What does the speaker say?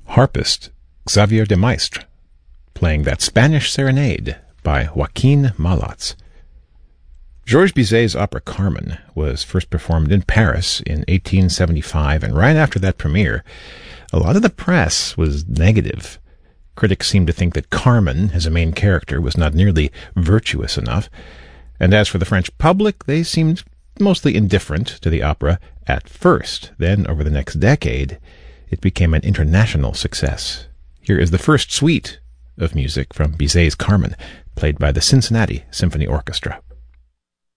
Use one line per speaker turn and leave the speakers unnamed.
harpist Xavier de Maistre, playing that Spanish serenade by Joaquin Malats. Georges Bizet's opera Carmen was first performed in Paris in 1875, and right after that premiere, a lot of the press was negative. Critics seemed to think that Carmen, as a main character, was not nearly virtuous enough, and as for the French public, they seemed mostly indifferent to the opera at first. Then, over the next decade, it became an international success. Here is the first suite of music from Bizet's Carmen, played by the Cincinnati Symphony Orchestra.